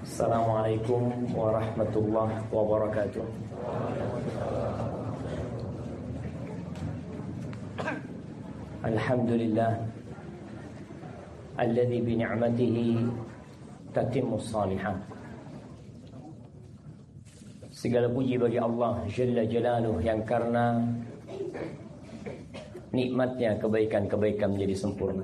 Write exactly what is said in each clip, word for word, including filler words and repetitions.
Assalamualaikum warahmatullahi wabarakatuh. Alhamdulillah alladzi bi ni'matihi tatimmus shalihat. Segala puji bagi Allah Jalla Jalaluh yang karena nikmatnya kebaikan-kebaikan menjadi sempurna,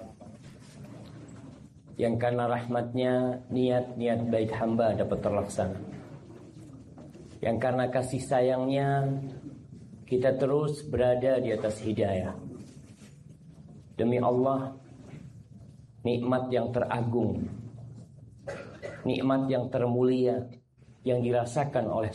yang karena rahmatnya niat-niat baik hamba dapat terlaksana, yang karena kasih sayangnya kita terus berada di atas hidayah. Demi Allah, nikmat yang teragung, nikmat yang termulia yang dirasakan oleh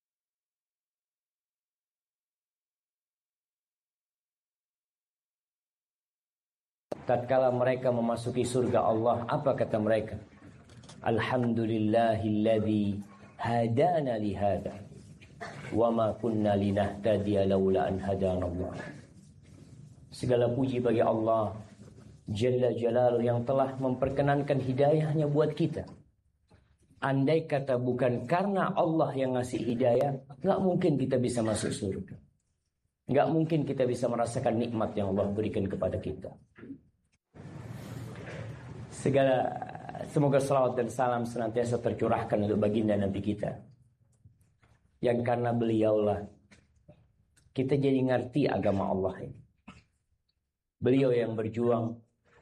tatkala mereka memasuki surga Allah. Apa kata mereka? Alhamdulillahilladzi hadana lihada wa ma kunna linahtadiya laula an hadanallah. Segala puji bagi Allah Jalla Jalaluh yang telah memperkenankan hidayahnya buat kita. Andai kata bukan karena Allah yang ngasih hidayah, gak mungkin kita bisa masuk surga. Gak mungkin kita bisa merasakan nikmat yang Allah berikan kepada kita. Segala semoga salawat dan salam senantiasa tercurahkan untuk baginda Nabi kita, yang karena beliaulah kita jadi ngerti agama Allah ini. Beliau yang berjuang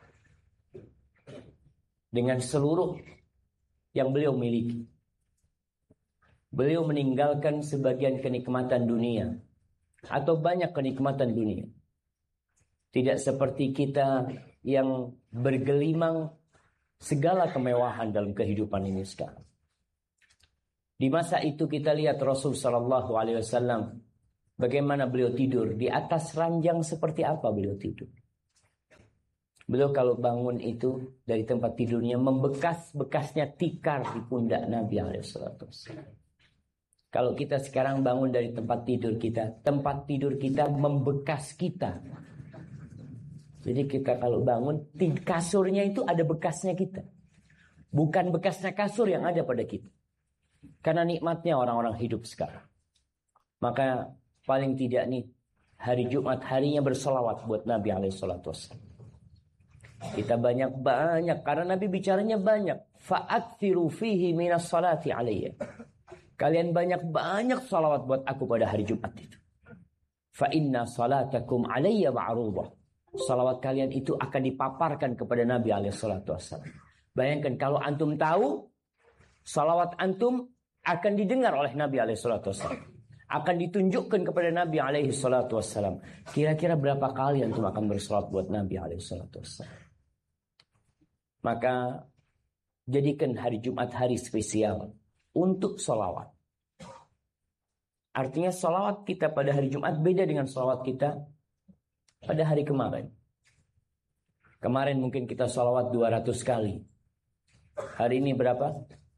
dengan seluruh yang beliau miliki. Beliau meninggalkan sebagian kenikmatan dunia atau banyak kenikmatan dunia. Tidak seperti kita yang bergelimang segala kemewahan dalam kehidupan ini sekarang. Di masa itu kita lihat Rasul sallallahu alaihi wasallam bagaimana beliau tidur di atas ranjang, seperti apa beliau tidur. Beliau kalau bangun itu dari tempat tidurnya membekas-bekasnya tikar di pundak Nabi alaihi wasallam. Kalau kita sekarang bangun dari tempat tidur kita, tempat tidur kita membekas kita. Jadi kita kalau bangun, kasurnya itu ada bekasnya kita. Bukan bekasnya kasur yang ada pada kita. Karena nikmatnya orang-orang hidup sekarang. Maka paling tidak nih, hari Jumat harinya berselawat buat Nabi alaihi salatu wassalam. Kita banyak-banyak, karena Nabi bicaranya banyak. Fa'akthiru fihi minas salati alayya. Kalian banyak-banyak salawat buat aku pada hari Jumat itu. Fa inna salatakum alayya ma'rudah. Salawat kalian itu akan dipaparkan kepada Nabi alaihi salatu wassalam. Bayangkan kalau antum tahu salawat antum akan didengar oleh Nabi alaihi salatu wassalam, akan ditunjukkan kepada Nabi alaihi salatu wassalam. Kira-kira berapa kali antum akan bersalawat buat Nabi alaihi salatu wassalam? Maka jadikan hari Jumat hari spesial untuk salawat. Artinya salawat kita pada hari Jumat beda dengan salawat kita pada hari kemarin. Kemarin mungkin kita salawat dua ratus kali. Hari ini berapa?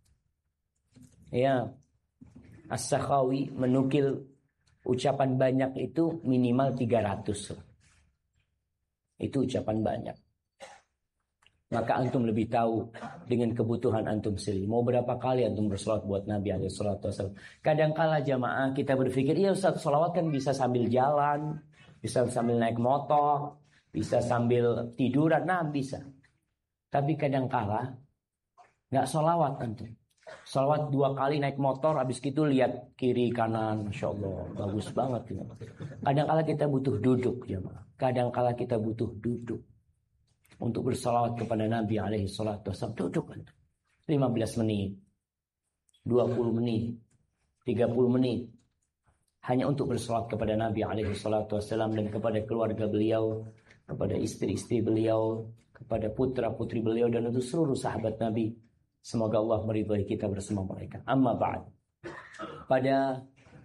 Ya, As-Sakhawi menukil ucapan banyak itu minimal tiga ratus. Itu ucapan banyak. Maka antum lebih tahu dengan kebutuhan antum sendiri. Mau berapa kali antum bersalawat buat Nabi alaihi salatu wasallam. Kadangkala jamaah kita berpikir, iya Ustaz, salawat kan bisa sambil jalan, bisa sambil naik motor, bisa sambil tiduran, nah bisa. Tapi kadangkala nggak salawat antum. Salawat dua kali naik motor, habis itu lihat kiri kanan, masya Allah, bagus banget. Kadangkala kita butuh duduk jamaah. Kadangkala kita butuh duduk untuk bersalawat kepada Nabi alaihi salatu wasallam. Duduk antum. lima belas menit, dua puluh menit, tiga puluh menit. Hanya untuk bersalawat kepada Nabi alaihi salatu wasallam dan kepada keluarga beliau, kepada istri-istri beliau, kepada putra-putri beliau, dan untuk seluruh sahabat Nabi. Semoga Allah meridhai kita bersama mereka. Amma ba'd. Pada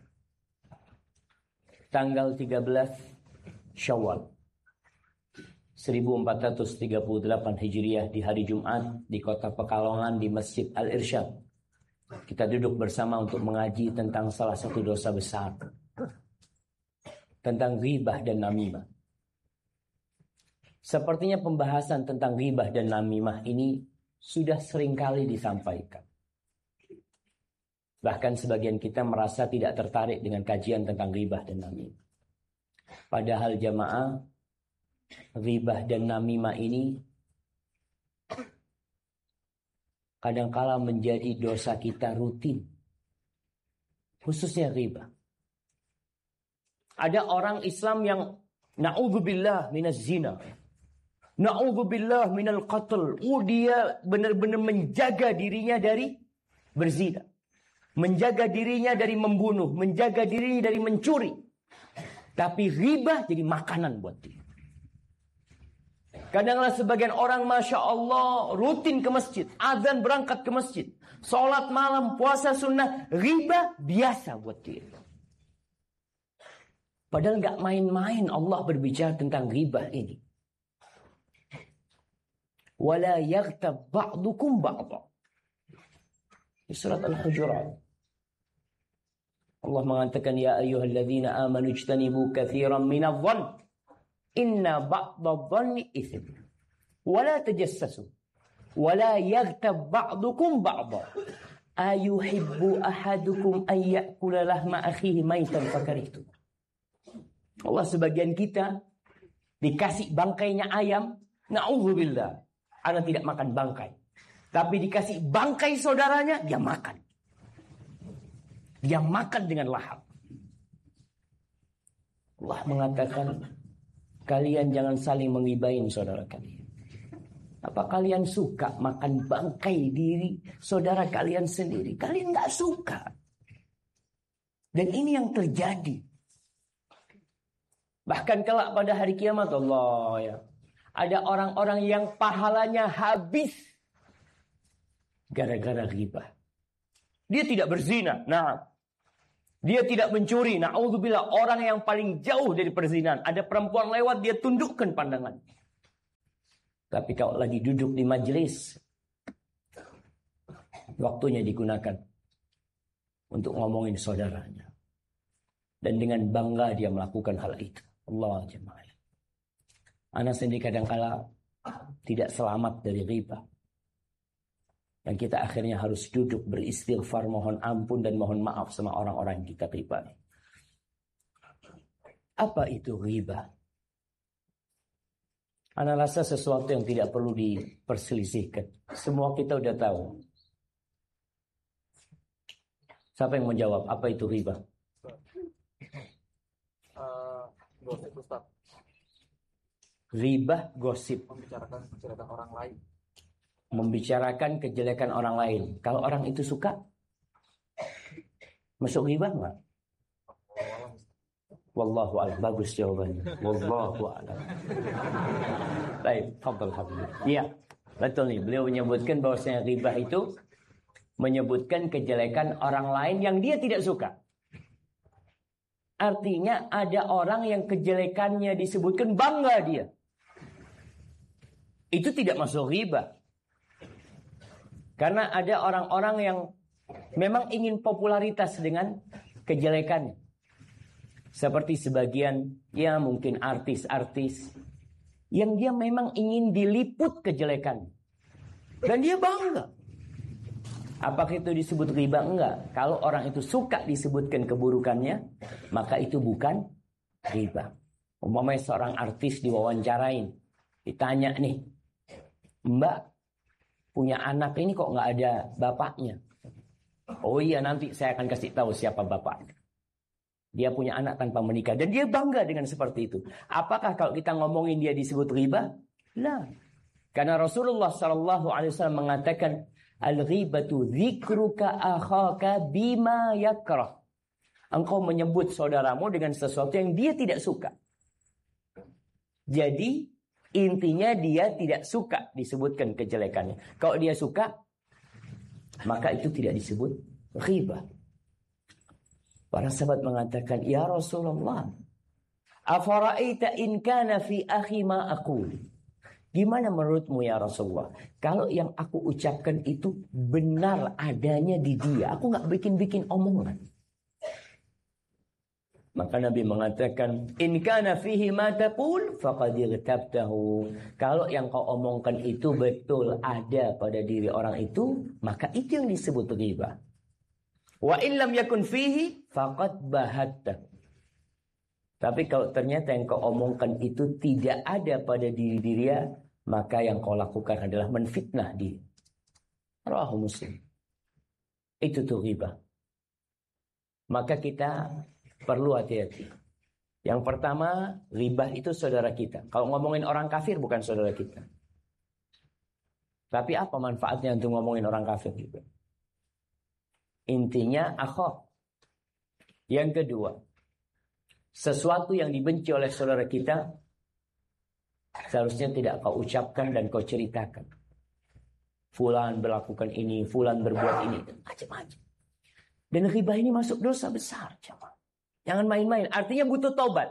tanggal tiga belas Syawal seribu empat ratus tiga puluh delapan Hijriah di hari Jumat di kota Pekalongan di Masjid Al-Irsyad, kita duduk bersama untuk mengaji tentang salah satu dosa besar, tentang ghibah dan namimah. Sepertinya pembahasan tentang ghibah dan namimah ini sudah seringkali disampaikan. Bahkan sebagian kita merasa tidak tertarik dengan kajian tentang ghibah dan namimah. Padahal jamaah, ghibah dan namimah ini kadangkala menjadi dosa kita rutin. Khususnya ghibah. Ada orang Islam yang na'udzubillah minaz zina. Na'udzubillah minal qatl. Oh, dia benar-benar menjaga dirinya dari berzina. Menjaga dirinya dari membunuh. Menjaga dirinya dari mencuri. Tapi ghibah jadi makanan buat dia. Kadang-kadang sebagian orang Masya Allah rutin ke masjid. Azan berangkat ke masjid. Sholat malam, puasa sunnah. Ghibah biasa buat dia. Padahal gak main-main Allah berbicara tentang ghibah ini. Wala yaghtab ba'dukum ba'da. Di surat Al-Hujurat. Allah mengatakan, ya ayyuhalladzina amanu ijtanibu katsiran minadh-dhann. Inna ba'dadh-dhanni itsm. Wala tajassasu. Wala yaghtab ba'dukum ba'da. Ayuhibbu ahadukum an ya'kula lahma akhihi maitan fakarihtum. Allah, sebagian kita dikasih bangkainya ayam, na'udzubillah, ana tidak makan bangkai. Tapi dikasih bangkai saudaranya, dia makan. Dia makan dengan lahap. Allah mengatakan, kalian jangan saling menggibahin saudara kalian. Apa kalian suka makan bangkai diri saudara kalian sendiri? Kalian gak suka. Dan ini yang terjadi. Bahkan kelak pada hari kiamat, Allah ya, ada orang-orang yang pahalanya habis gara-gara ghibah. Dia tidak berzina, nah. Dia tidak mencuri, na'udzubillah, orang yang paling jauh dari perzinahan. Ada perempuan lewat, dia tundukkan pandangan. Tapi kalau lagi duduk di majelis, waktunya digunakan untuk ngomongin saudaranya. Dan dengan bangga dia melakukan hal itu. Allah jemaah. Anak sendiri kadang-kala tidak selamat dari ghibah. Dan kita akhirnya harus duduk beristighfar, mohon ampun dan mohon maaf sama orang-orang yang kita ghibah. Apa itu ghibah? Anak rasa sesuatu yang tidak perlu diperselisihkan. Semua kita udah tahu. Siapa yang menjawab apa itu ghibah? Uh, gosip Ustaz. Ghibah gosip. Membicarakan kejelekan orang lain. Membicarakan kejelekan orang lain. Kalau orang itu suka, masuk ghibah enggak? Wallahu a'lam. Bagus jawabannya. Wallahu a'lam. Baik, fadhal habib. Iya, betul nih. Beliau menyebutkan bahwasanya ghibah itu menyebutkan kejelekan orang lain yang dia tidak suka. Artinya ada orang yang kejelekannya disebutkan, bangga dia. Itu tidak masuk ghibah. Karena ada orang-orang yang memang ingin popularitas dengan kejelekannya. Seperti sebagian, ya mungkin artis-artis, yang dia memang ingin diliput kejelekan. Dan dia bangga. Apakah itu disebut ghibah? Enggak. Kalau orang itu suka disebutkan keburukannya, maka itu bukan ghibah. Umpamanya seorang artis diwawancarain, ditanya nih, Mbak, punya anak ini kok nggak ada bapaknya? Oh iya, nanti saya akan kasih tahu siapa bapaknya. Dia punya anak tanpa menikah dan dia bangga dengan seperti itu. Apakah kalau kita ngomongin dia disebut ghibah? Lah. Karena Rasulullah shallallahu alaihi wasallam mengatakan, al-ghibatu dzikruka akhaka bima yakrah. Engkau menyebut saudaramu dengan sesuatu yang dia tidak suka. Jadi intinya dia tidak suka disebutkan kejelekannya. Kalau dia suka, maka itu tidak disebut ghibah. Para sahabat mengatakan, ya Rasulullah, afara'aita in kana fi akhi ma aqul. Gimana menurutmu ya Rasulullah? Kalau yang aku ucapkan itu benar adanya di dia, aku nggak bikin-bikin omongan. Maka Nabi mengatakan, in kana fihi ma taqul faqad igtabtahu. Kalau yang kau omongkan itu betul ada pada diri orang itu, maka itu yang disebut ghibah. Wa illam yakun fihi faqad bahatta. Tapi kalau ternyata yang kau omongkan itu tidak ada pada diri dia, maka yang kau lakukan adalah menfitnah dia. Rawahu Muslim. Itu tuh ghibah. Maka kita perlu hati-hati. Yang pertama, ghibah itu saudara kita. Kalau ngomongin orang kafir bukan saudara kita. Tapi apa manfaatnya untuk ngomongin orang kafir juga? Intinya akhok. Yang kedua, sesuatu yang dibenci oleh saudara kita seharusnya tidak kau ucapkan dan kau ceritakan. Fulan berlakukan ini, fulan berbuat ini, macam-macam. Dan ghibah ini masuk dosa besar, jemaah. Jangan main-main. Artinya butuh taubat.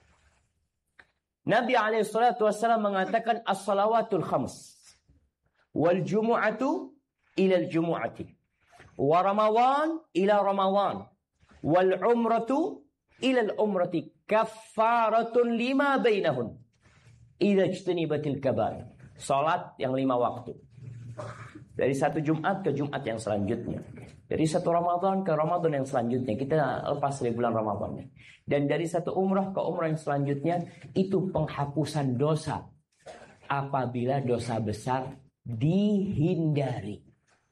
Nabi alaihi salatu wasallam mengatakan as-salawatul khams wal jumu'atu ila al-jumu'ati wa ramadan ila ramadan wal umratu ila al-umrati kaffaratun lima bainahun idza ijtanibatil kaba'ir. Salat yang lima waktu. Dari satu Jumat ke Jumat yang selanjutnya. Dari satu Ramadan ke Ramadan yang selanjutnya. Kita lepas dari bulan Ramadan. Dan dari satu umrah ke umrah yang selanjutnya. Itu penghapusan dosa. Apabila dosa besar dihindari.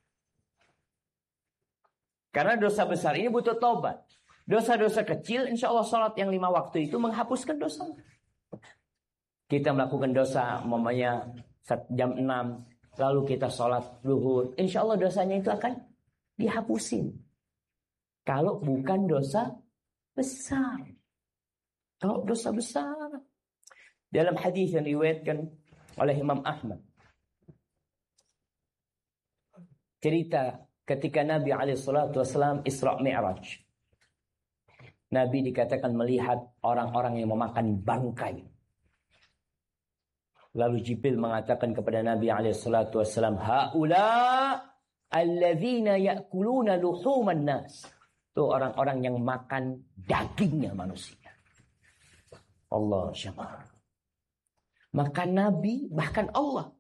Karena dosa besar ini butuh taubat. Dosa-dosa kecil insya Allah salat yang lima waktu itu menghapuskan dosa. Kita melakukan dosa umpamanya jam enam. Lalu kita sholat zuhur, insya Allah dosanya itu akan dihapusin. Kalau bukan dosa besar. Kalau dosa besar. Dalam hadis yang diriwayatkan oleh Imam Ahmad. Cerita ketika Nabi alaihi salatu wasallam Isra Mi'raj. Nabi dikatakan melihat orang-orang yang memakan bangkai. Lalu Jibril mengatakan kepada Nabi alaihi salatu wasallam, haula alladzina ya'kuluna luhuman nas. Itu orang-orang yang makan dagingnya manusia. Allah syamar. Maka Nabi bahkan Allah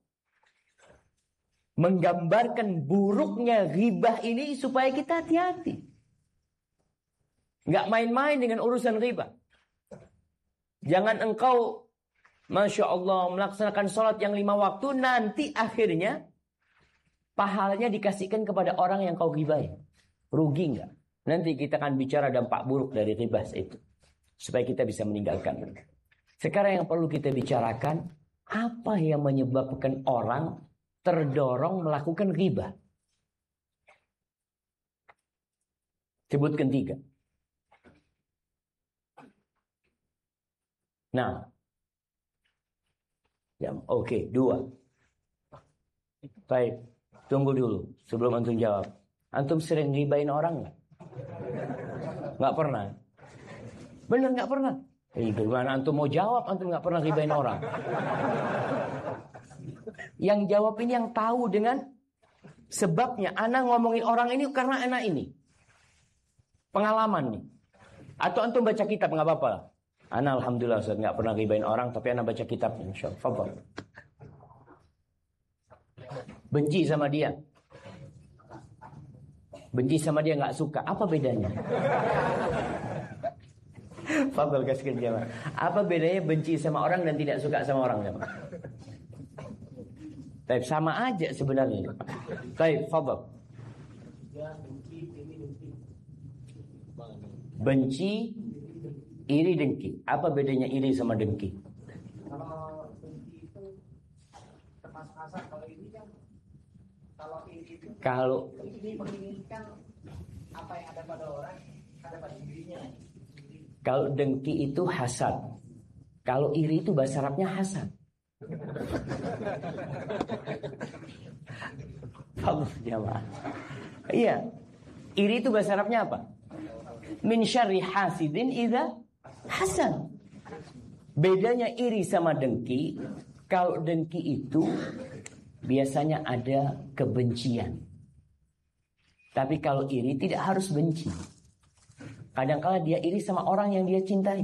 menggambarkan buruknya ghibah ini supaya kita hati-hati. Enggak main-main dengan urusan ghibah. Jangan engkau Masya Allah melaksanakan sholat yang lima waktu, nanti akhirnya pahalanya dikasihkan kepada orang yang kau ghibahi. Rugi enggak? Nanti kita akan bicara dampak buruk dari ghibah itu. Supaya kita bisa meninggalkan. Sekarang yang perlu kita bicarakan, apa yang menyebabkan orang terdorong melakukan ghibah? Sebutkan tiga. Nah, ya, oke, okay, dua. Baik, tunggu dulu sebelum antum jawab. Antum sering ghibahin orang nggak? Nggak pernah. Bener nggak pernah? Eh, gimana antum mau jawab? Antum nggak pernah ghibahin orang. Yang jawab ini yang tahu dengan sebabnya. Ana ngomongin orang ini karena ana ini pengalaman nih. Atau antum baca kitab nggak apa-apa. Ana alhamdulillah Ustaz nggak pernah ghibahin orang, tapi ana baca kitab insyaallah. Fadhal. Benci sama dia. Benci sama dia nggak suka. Apa bedanya? Fadhal kasih jawab. Apa bedanya benci sama orang dan tidak suka sama orang? Baik, sama aja sebenarnya. Baik, fadhal. Benci, iri, dengki. Apa bedanya iri sama dengki? Kalau dengki itu tepas-pasan, kalau ini kan kalau iri itu kalau ini menginginkan apa yang ada pada orang ada pada dirinya. Kalau dengki itu hasad. Kalau iri itu bahasa Arabnya hasad. Faham jamaah? Iya. Iri itu bahasa Arabnya apa? Min syarri hasidin idza hasad. Bedanya iri sama dengki, kalau dengki itu biasanya ada kebencian. Tapi kalau iri tidak harus benci. Kadang-kala dia iri sama orang yang dia cintai.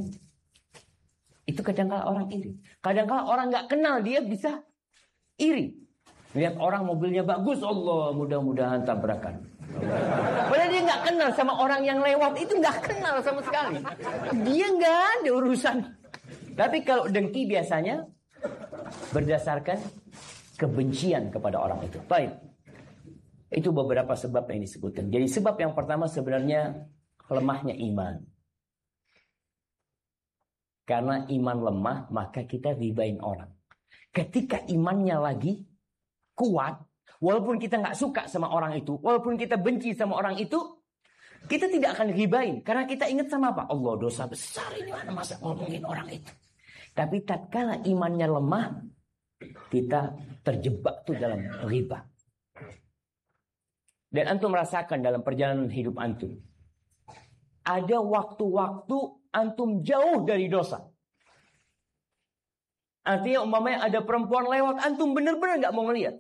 Itu kadang-kala orang iri. Kadang-kala orang gak kenal dia bisa iri. Lihat orang mobilnya bagus, Allah mudah-mudahan tabrakan. Padahal dia nggak kenal sama orang yang lewat itu, nggak kenal sama sekali. Dia nggak ada urusan. Tapi kalau dengki biasanya berdasarkan kebencian kepada orang itu. Baik. Itu beberapa sebab yang disebutkan. Jadi sebab yang pertama sebenarnya lemahnya iman. Karena iman lemah, maka kita ribain orang. Ketika imannya lagi kuat, walaupun kita nggak suka sama orang itu, walaupun kita benci sama orang itu, kita tidak akan ribain. Karena kita ingat sama apa? Allah, dosa besar ini, mana masa ngomongin orang itu. Tapi tatkala imannya lemah, kita terjebak tuh dalam riba. Dan antum merasakan dalam perjalanan hidup antum, ada waktu-waktu antum jauh dari dosa. Artinya umpamanya ada perempuan lewat, antum benar-benar gak mau ngelihat.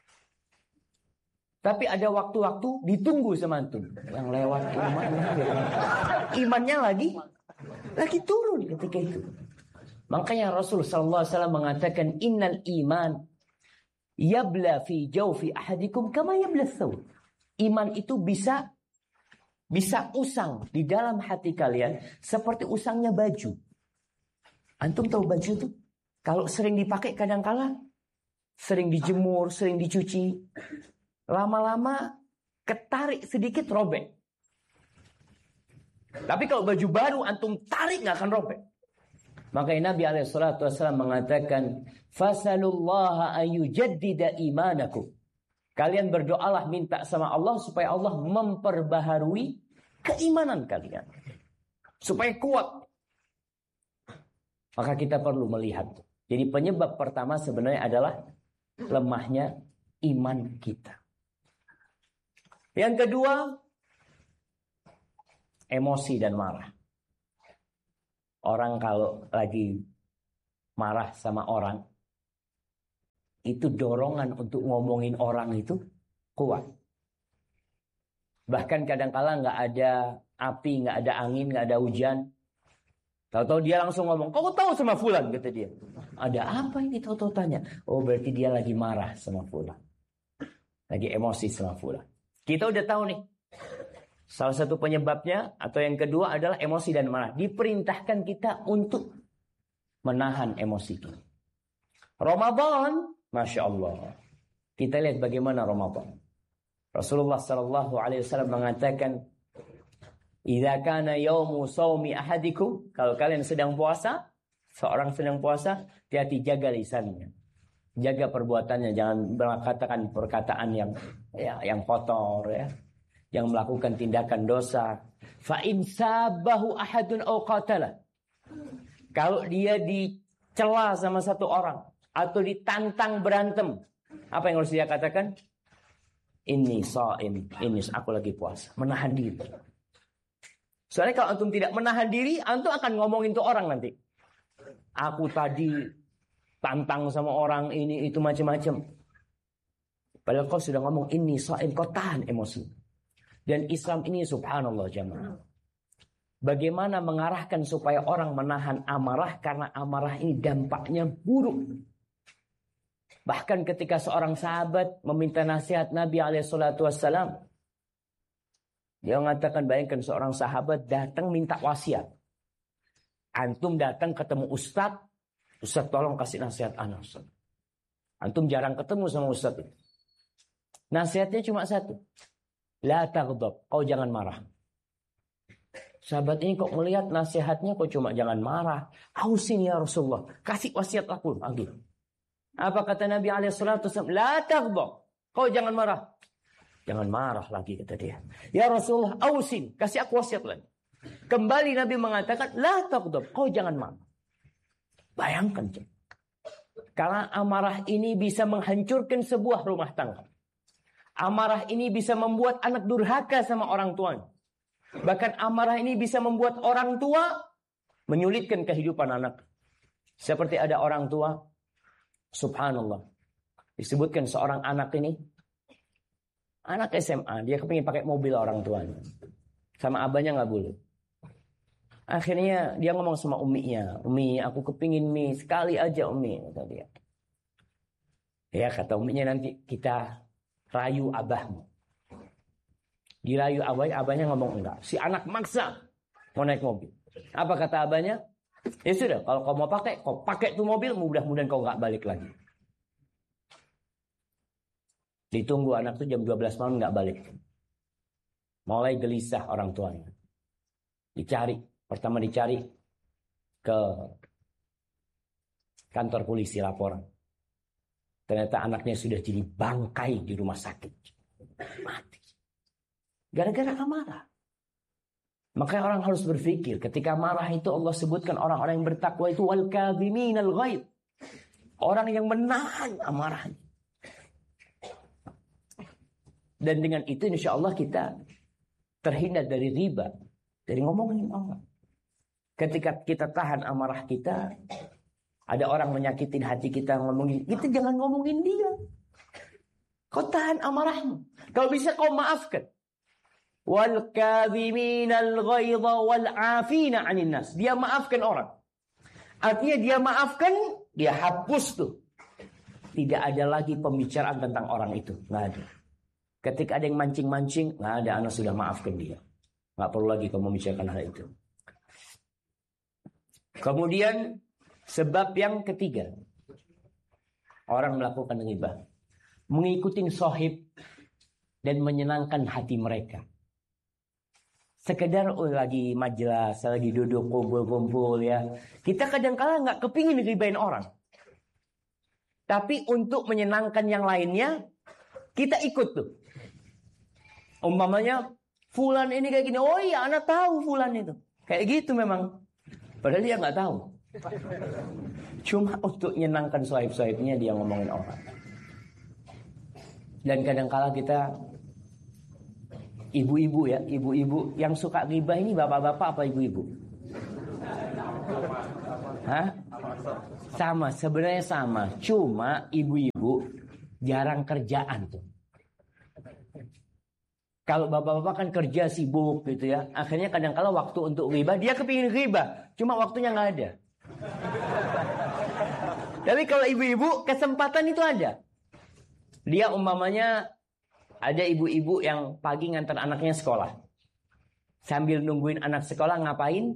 Tapi ada waktu-waktu ditunggu sama antum. Yang lewat imannya, imannya lagi lagi turun ketika itu. Makanya Rasul sallallahu alaihi wasallam mengatakan, innal iman yabla fi jawfi ahadikum kama yabla thawb. Iman itu bisa bisa usang di dalam hati kalian seperti usangnya baju. Antum tahu baju itu? Kalau sering dipakai kadang-kala, sering dijemur, sering dicuci, lama-lama ketarik sedikit robek. Tapi kalau baju baru antum tarik nggak akan robek. Makanya Nabi alaihi salatu wasallam mengatakan, fasalullaha ayyujaddida imanakum. Kalian berdoalah, minta sama Allah supaya Allah memperbaharui keimanan kalian. Supaya kuat. Maka kita perlu melihat. Jadi penyebab pertama sebenarnya adalah lemahnya iman kita. Yang kedua, emosi dan marah. Orang kalau lagi marah sama orang, itu dorongan untuk ngomongin orang itu kuat. Bahkan kadang-kala nggak ada api, nggak ada angin, nggak ada hujan, tahu-tahu dia langsung ngomong, kau tahu sama fulan, kata dia. Ada apa ini, tahu-tahu tanya. Oh, berarti dia lagi marah sama fulan, lagi emosi sama fulan. Kita udah tahu nih, salah satu penyebabnya atau yang kedua adalah emosi dan marah. Diperintahkan kita untuk menahan emosi kita. Ramadan, Masya Allah. Kita lihat bagaimana Ramadan. Rasulullah Sallallahu Alaihi Wasallam mengatakan, idza kana yaumu shaumi ahadikum, kalau kalian sedang puasa, seorang sedang puasa, hati-hati jaga lisannya, jaga perbuatannya, jangan mengatakan perkataan yang ya, yang kotor, ya, yang melakukan tindakan dosa. Fa in sabahu ahadun aw qatala, kalau dia dicela sama satu orang atau ditantang berantem, apa yang harus dia katakan? Ini shaim, ini aku lagi puasa, menahan diri. Soalnya kalau antum tidak menahan diri, antum akan ngomongin tuh orang nanti. Aku tadi tantang sama orang ini itu macam-macam. Padahal kau sudah ngomong ini shaim, kau tahan emosi. Dan Islam ini subhanallah jamaah, bagaimana mengarahkan supaya orang menahan amarah, karena amarah ini dampaknya buruk. Bahkan ketika seorang sahabat meminta nasihat Nabi alaihi salatu wassalam, dia mengatakan, bayangkan seorang sahabat datang minta wasiat. Antum datang ketemu ustaz, ustaz tolong kasih nasihat anak ustaz. Antum jarang ketemu sama ustaz itu. Nasihatnya cuma satu, la taghdab, kau jangan marah. Sahabat ini kok melihat nasihatnya kok cuma jangan marah. Ausin ya Rasulullah, kasih wasiat aku lagi. Apa kata Nabi alaihi salatu wasallam? La taghdab, kau jangan marah. Jangan marah lagi, kata dia. Ya Rasulullah, ausin, kasih aku wasiat lagi. Kembali Nabi mengatakan, la taghdab, kau jangan marah. Bayangkan, cik. Karena amarah ini bisa menghancurkan sebuah rumah tangga. Amarah ini bisa membuat anak durhaka sama orang tuanya. Bahkan amarah ini bisa membuat orang tua menyulitkan kehidupan anak. Seperti ada orang tua, subhanallah, disebutkan seorang anak ini, anak S M A, dia kepingin pakai mobil orang tuanya, sama abahnya nggak boleh. Akhirnya dia ngomong sama uminya, Umi, aku kepingin mi sekali aja Umi, kata dia. Ya kata uminya, nanti kita rayu abahmu. Dirayu abahnya, abahnya ngomong enggak. Si anak maksa mau naik mobil. Apa kata abahnya? Ya sudah, kalau kau mau pakai, kau pakai tuh mobil, mudah-mudahan kau nggak balik lagi. Ditunggu anak tuh jam dua belas malam nggak balik. Mulai gelisah orang tuanya. Dicari, pertama dicari ke kantor polisi laporan. Ternyata anaknya sudah jadi bangkai di rumah sakit. Mati. Gara-gara amarah. Makanya orang harus berpikir, ketika marah itu Allah sebutkan orang-orang yang bertakwa itu wal kadhiminal ghaidh. Orang yang menahan amarahnya. Dan dengan itu insya Allah kita terhindar dari riba, dari ngomongin orang. Ketika kita tahan amarah kita, ada orang menyakitin hati kita ngomongin, kita jangan ngomongin dia. Kau tahan amarahmu. Kalau bisa kau maafkan. Wal kadhiminal ghaidha wal 'afina 'anil nas. Dia maafkan orang. Artinya dia maafkan, dia hapus tuh. Tidak ada lagi pembicaraan tentang orang itu, nggak ada. Ketika ada yang mancing-mancing, nggak ada, anak sudah maafkan dia. Nggak perlu lagi kamu membicarakan hal itu. Kemudian sebab yang ketiga, orang melakukan ghibah, mengikuti sohib dan menyenangkan hati mereka. Sekedar oh, lagi majelis, lagi duduk kumpul-kumpul ya. Kita kadang-kala nggak kepingin ghibahin orang. Tapi untuk menyenangkan yang lainnya, kita ikut tuh. Umpamanya, fulan ini kayak gini. Oh iya, anak tahu fulan itu. Kayak gitu memang. Padahal dia nggak tahu. Cuma untuk menyenangkan sahib-sahibnya dia ngomongin orang. Dan kadang-kala kita ibu-ibu ya, ibu-ibu yang suka ghibah ini bapak-bapak apa ibu-ibu? Hah? Sama, sebenarnya sama. Cuma ibu-ibu jarang kerjaan tuh. Kalau bapak-bapak kan kerja sibuk gitu ya. Akhirnya kadang-kala waktu untuk ghibah, dia kepingin ghibah. Cuma waktunya nggak ada. Tapi kalau ibu-ibu kesempatan itu ada. Dia umpamanya ada ibu-ibu yang pagi ngantar anaknya sekolah. Sambil nungguin anak sekolah ngapain?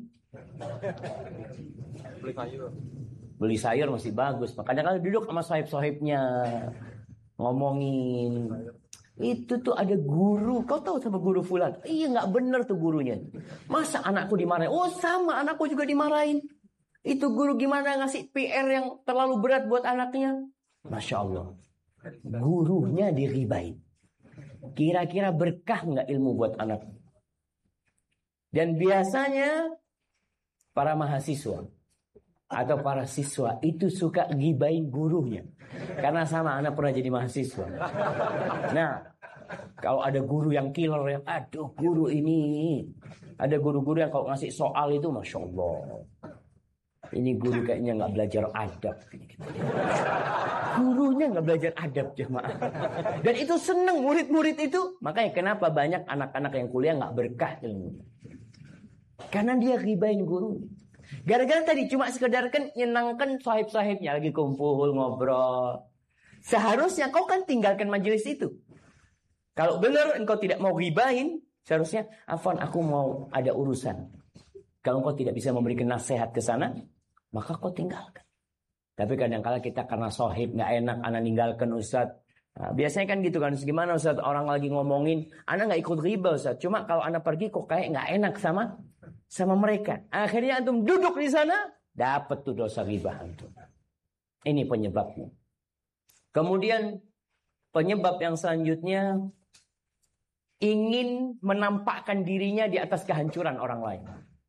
Beli sayur. Beli sayur masih bagus. Makanya kalau duduk sama sahib-sahibnya ngomongin, itu tuh ada guru. Kau tahu sama guru fulan? Iya nggak bener tuh gurunya. Masa anakku dimarahin? Oh sama, anakku juga dimarahin. Itu guru gimana ngasih P R yang terlalu berat buat anaknya? Masya Allah. Gurunya diribain. Kira-kira berkah nggak ilmu buat anak? Dan biasanya para mahasiswa atau para siswa itu suka gibain gurunya. Karena sama, anak pernah jadi mahasiswa. Nah, kalau ada guru yang killer yang, aduh guru ini. Ada guru-guru yang kalau ngasih soal itu, Masya Allah. Ini guru kayaknya nggak belajar adab. Gurunya nggak belajar adab jemaah. Dan itu seneng murid-murid itu. Makanya kenapa banyak anak-anak yang kuliah nggak berkah ilmunya. Karena dia ghibahin guru. Gara-gara tadi cuma sekedar kan nyenangkan sahib-sahibnya lagi kumpul ngobrol. Seharusnya kau kan tinggalkan majelis itu. Kalau benar engkau tidak mau ghibahin, seharusnya afwan aku mau ada urusan. Kalau engkau tidak bisa memberikan nasihat ke sana, maka kau tinggalkan. Tapi kadang-kala kita karena sahib nggak enak, anak ninggalkan Ustaz. Nah, biasanya kan gitu kan, gimana Ustaz, orang lagi ngomongin, anak nggak ikut ghibah Ustaz. Cuma kalau anak pergi kok kayak nggak enak sama sama mereka. Akhirnya antum duduk di sana, dapat tuh dosa ghibah antum. Ini penyebabnya. Kemudian penyebab yang selanjutnya, ingin menampakkan dirinya di atas kehancuran orang lain.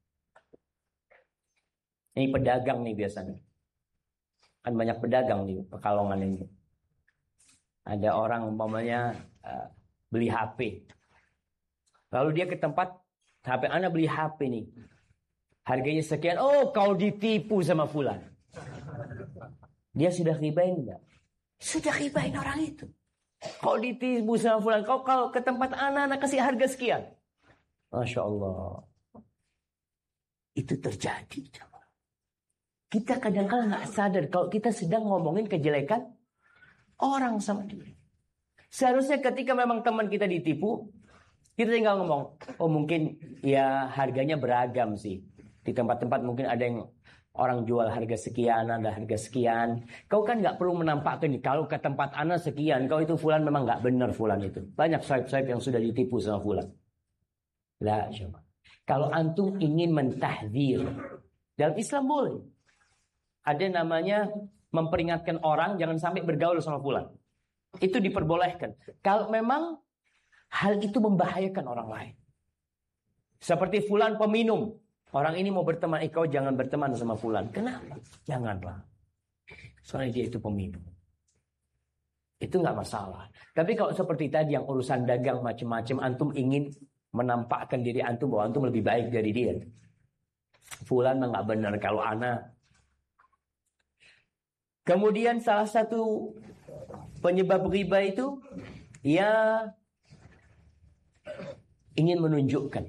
Ini pedagang nih biasanya. Kan banyak pedagang di Pekalongan ini. Ada orang umpamanya uh, beli H P. Lalu dia ke tempat, H P anak beli H P nih. Harganya sekian. Oh, kau ditipu sama fulan. Dia sudah ribain enggak? Sudah ribain orang itu. Kau ditipu sama fulan. Kau kalau ke tempat anak-anak kasih harga sekian. Masya Allah. Itu terjadi. Kita kadang-kadang nggak sadar kalau kita sedang ngomongin kejelekan orang sama dia. Seharusnya ketika memang teman kita ditipu, kita tinggal ngomong, oh mungkin ya harganya beragam sih. Di tempat-tempat mungkin ada yang orang jual harga sekian, ada harga sekian. Kau kan nggak perlu menampakkan, kalau ke tempat ana sekian, kau itu fulan memang nggak benar fulan itu. Banyak sahib-sahib yang sudah ditipu sama fulan. Lah, coba. Kalau antum ingin mentahdzir, dalam Islam boleh. Ada namanya memperingatkan orang jangan sampai bergaul sama fulan. Itu diperbolehkan. Kalau memang hal itu membahayakan orang lain. Seperti fulan peminum. Orang ini mau berteman, eh kau jangan berteman sama fulan. Kenapa? Janganlah. Soalnya dia itu peminum. Itu nggak masalah. Tapi kalau seperti tadi yang urusan dagang macam-macam, antum ingin menampakkan diri antum bahwa antum lebih baik dari dia. Fulan mah nggak benar kalau ana. Kemudian salah satu penyebab riba itu, ya ingin menunjukkan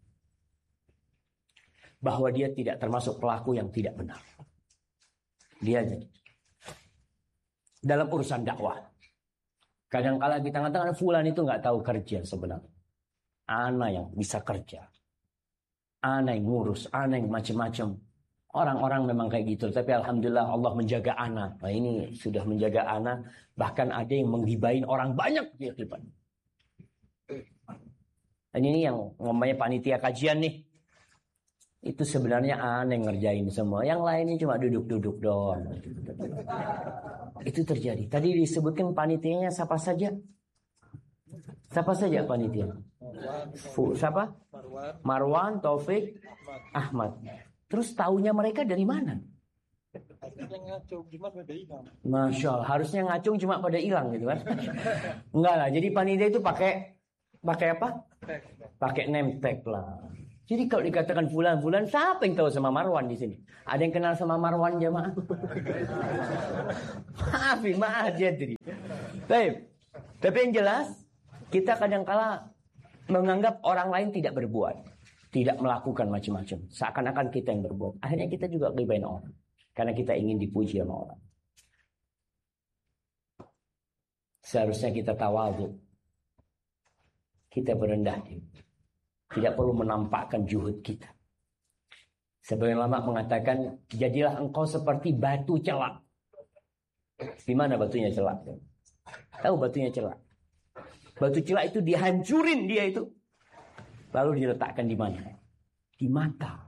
bahwa dia tidak termasuk pelaku yang tidak benar. Dia jadi dalam urusan dakwah. Kadang-kala kita katakan fulan itu nggak tahu kerja sebenarnya. Ana yang bisa kerja. Ana yang ngurus, ana yang macam-macam. Orang-orang memang kayak gitu. Tapi alhamdulillah Allah menjaga ana. Nah ini sudah menjaga ana. Bahkan ada yang menggibahin orang banyak di depan. Dan ini yang ngomongnya panitia kajian nih. Itu sebenarnya ana yang ngerjain semua. Yang lainnya cuma duduk-duduk doang. Itu terjadi. Tadi disebutkan panitianya siapa saja? Siapa saja panitia? Fu, siapa? Marwan, Taufik, Ahmad. Terus taunya mereka dari mana? Masya Allah, harusnya ngacung cuma pada hilang gitu kan? Enggak lah, jadi panitia itu pakai pakai apa? Pakai name tag lah. Jadi kalau dikatakan fulan-fulan, siapa yang tahu sama Marwan di sini? Ada yang kenal sama Marwan jemaah? Maaf, maaf jadi. Baik. Tapi yang jelas, kita kadang-kala menganggap orang lain tidak berbuat. Tidak melakukan macam-macam. Seakan-akan kita yang berbuat. Akhirnya kita juga ghibahin orang. Karena kita ingin dipuji sama orang. Seharusnya kita tawadhu. Kita berendah diri. Tidak perlu menampakkan juhud kita. Sebagian ulama mengatakan, jadilah engkau seperti batu celak. Di mana batunya celak? Tahu batunya celak? Batu celak itu dihancurin dia itu. Lalu diletakkan di mana? Di mata.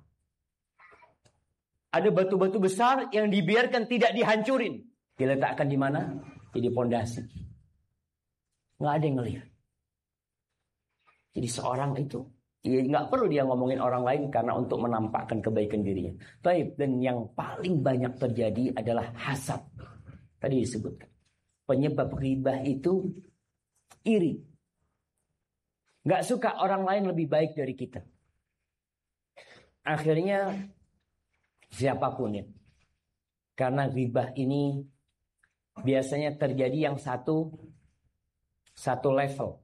Ada batu-batu besar yang dibiarkan tidak dihancurin. Diletakkan di mana? Jadi pondasi. Nggak ada yang ngelihat. Jadi seorang itu, ya nggak perlu dia ngomongin orang lain karena untuk menampakkan kebaikan dirinya. Taib, dan yang paling banyak terjadi adalah hasad. Tadi disebutkan. Penyebab ghibah itu iri. Gak suka orang lain lebih baik dari kita. Akhirnya siapapun ya. Karena ghibah ini biasanya terjadi yang satu satu level.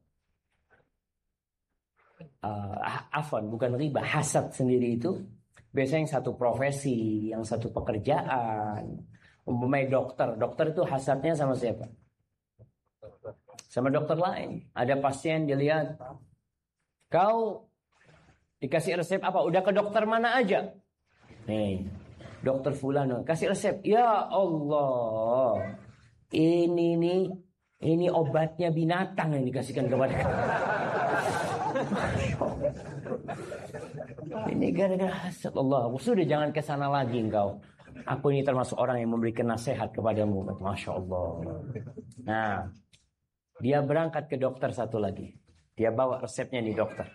Uh, afwan, bukan ghibah, hasad sendiri itu biasanya yang satu profesi, yang satu pekerjaan. Umpamanya dokter, dokter itu hasadnya sama siapa? Sama dokter lain. Ada pasien dilihat, kau dikasih resep apa? Udah ke dokter mana aja? Nih, dokter fulano kasih resep. Ya Allah, ini nih, ini obatnya binatang yang dikasihkan kepada kamu. Ini gara-gara hasad. Allah, sudah jangan ke sana lagi engkau. Aku ini termasuk orang yang memberikan nasihat kepadamu. Masya Allah. Nah, dia berangkat ke dokter satu lagi. Dia bawa resepnya nih dokter.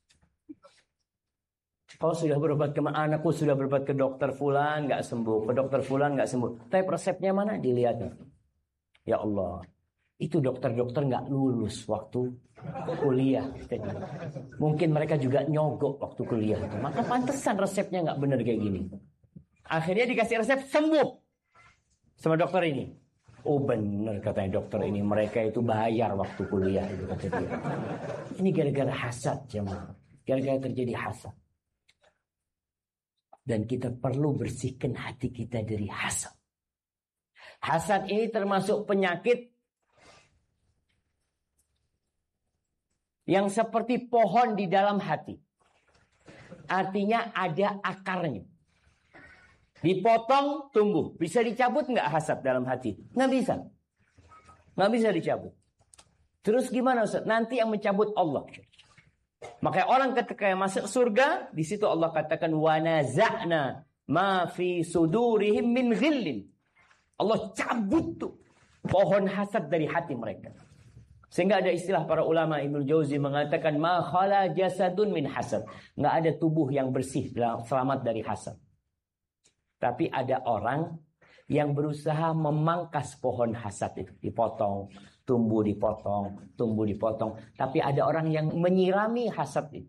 Kau sudah berobat ke mana? Anakku sudah berobat ke dokter fulan, nggak sembuh. Ke dokter fulan nggak sembuh. Tapi resepnya mana? Dilihat. Ya Allah, itu dokter-dokter nggak lulus waktu kuliah. Mungkin mereka juga nyogok waktu kuliah. Maka pantesan resepnya nggak benar kayak gini. Akhirnya dikasih resep sembuh sama dokter ini. Oh benar katanya dokter ini, mereka itu bayar waktu kuliah itu kata dia. Ini gara-gara hasad jemaah. Gara-gara terjadi hasad. Dan kita perlu bersihkan hati kita dari hasad. Hasad ini termasuk penyakit yang seperti pohon di dalam hati. Artinya ada akarnya. Dipotong, tumbuh. Bisa dicabut nggak hasad dalam hati? Nggak bisa. Nggak bisa dicabut. Terus gimana Ustaz? Nanti yang mencabut Allah. Makanya orang ketika masuk surga, di situ Allah katakan wa naza'na ma fi sudurihim min ghillin. Allah cabut tuh pohon hasad dari hati mereka. Sehingga ada istilah para ulama, Ibnu Jauzi mengatakan ma khala jasadun min hasad. Nggak ada tubuh yang bersih selamat dari hasad. Tapi ada orang yang berusaha memangkas pohon hasad itu, dipotong, tumbuh dipotong, tumbuh dipotong. Tapi ada orang yang menyirami hasad itu.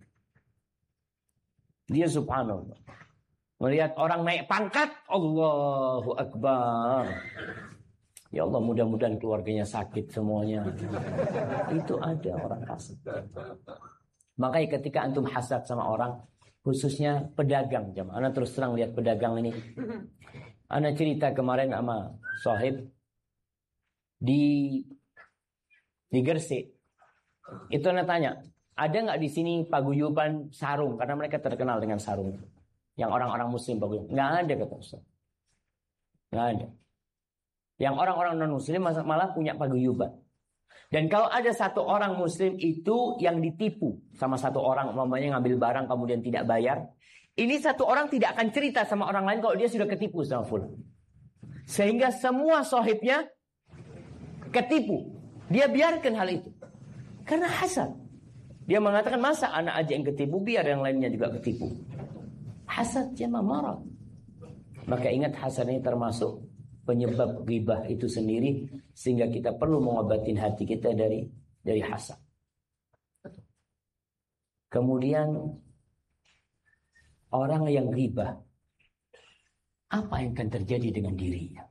Dia subhanallah melihat orang naik pangkat, Allahu Akbar. Ya Allah, mudah-mudahan keluarganya sakit semuanya. Itu ada orang hasad. Makanya ketika antum hasad sama orang, khususnya pedagang, jamaah. Ana terus terang lihat pedagang ini. Ana cerita kemarin sama sahib di di Gresik. Itu ana tanya, ada nggak di sini paguyuban sarung? Karena mereka terkenal dengan sarung. Yang orang-orang muslim paguyuban. Nggak ada, kata Ustaz. Nggak ada. Yang orang-orang non muslim malah punya paguyuban. Dan kalau ada satu orang muslim itu yang ditipu sama satu orang, umpamanya ngambil barang kemudian tidak bayar, ini satu orang tidak akan cerita sama orang lain kalau dia sudah ketipu sama fulan. Sehingga semua sahibnya ketipu. Dia biarkan hal itu. Karena hasad. Dia mengatakan masa anak aja yang ketipu, biar yang lainnya juga ketipu. Hasad jama marad. Maka ingat, hasad ini termasuk penyebab ghibah itu sendiri, sehingga kita perlu mengobatin hati kita dari dari hasad. Kemudian orang yang ghibah, apa yang akan terjadi dengan dirinya?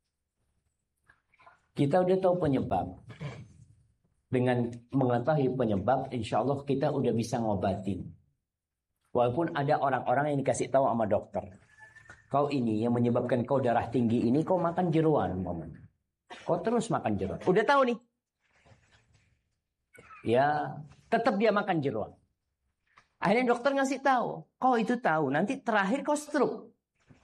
Kita udah tahu penyebab. Dengan mengetahui penyebab, insya Allah kita udah bisa ngobatin. Walaupun ada orang-orang yang dikasih tahu sama dokter, kau ini yang menyebabkan kau darah tinggi ini, kau makan jeruan, momen. Kau terus makan jeruan. Udah tahu nih. Ya, tetap dia makan jeruan. Akhirnya dokter ngasih tahu, kau itu tahu, nanti terakhir kau stroke.